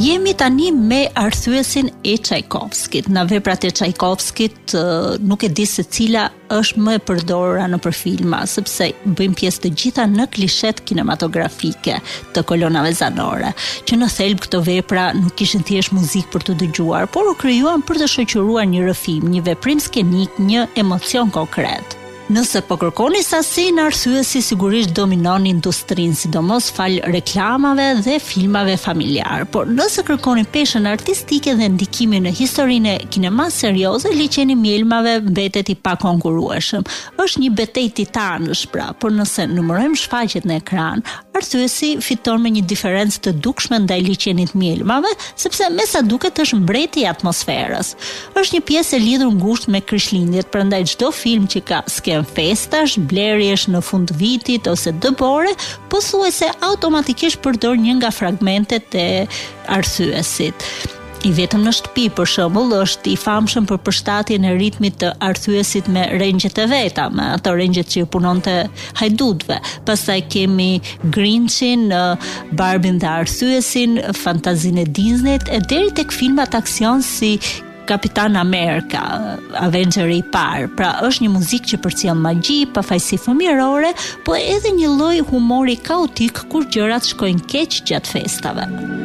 Jemi tani me arthyesin e Çajkovskit. Në veprat e Çajkovskit nuk e di se cila është më e përdorura nëpër filma, sepse bëjmë pjesë të gjitha në klishet kinematografike të kolonave zanore, që në thelb këto vepra nuk kishin thjesht muzikë për të dëgjuar, por u krijuan për të shoqëruar një rrëfim, një veprim skenik, një emocion konkret. Nëse po kërkoni sasi, në arthyesi sigurisht dominon industrinë, sidomos fal reklamave dhe filmave familjar. Por nëse kërkoni peshën artistike dhe ndikimin në historinë e kinemas serioze, liçeni Mjelmave mbetet i pakonkurrueshëm. Është një betejë titanësh pra, por nëse numërojmë shfaqjet në ekran, arthyesi fiton me një diferencë të dukshme ndaj liçenit Mjelmave, sepse me sa duket është mbreti i atmosferës. Është një pjesë e lidhur ngushtë me Krishtlindjet, prandaj çdo film që ka festash, blerjesh në fund vitit ose dëbore, pothuajse automatikisht përdor një nga fragmentet e arthyesit. I vetëm në shtëpi, për shembull, është i famshëm për përshtatjen e ritmit të arthyesit me rengjet e veta, me ato rengjet që punonte hajdutëve. Pastaj kemi Grinchin, Barbin dhe arthyesin, fantazinë e Disneyt, e deri tek filmat aksion si Kapitan Amerika, Avengeri i parë. Pra është një muzikë që përcjell magji, pafajësi fëmijërore, po edhe një lloj humori kaotik kur gjërat shkojnë keq gjatë festave.